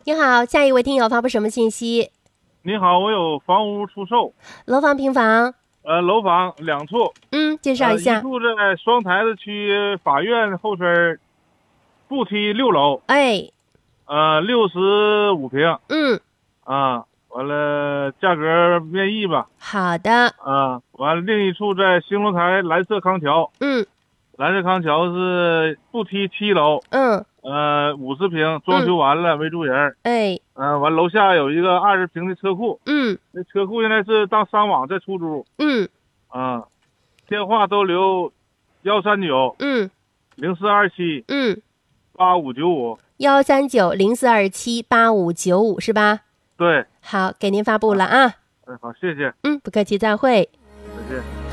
你好，下一位听友发布什么信息？ 你好，我有房屋出售， 楼房、平房？ 楼房2处， 介绍一一下。 处在双台子区法院后身，步梯6楼， 哎， 65平， 嗯， 完了价格面议吧， 好的， 完了另一处在兴隆台蓝色康桥， 嗯蓝色康桥是步梯7楼， 嗯， 50平，装修完了没住人， 哎， 完楼下有一个20平的车库， 嗯那车库现在是当商网在出租， 嗯电话都留139 嗯 0427 嗯 8595， 13904278595是吧？ 对， 好，给您发布了啊。 好，谢谢， 不客气，再会。 再见。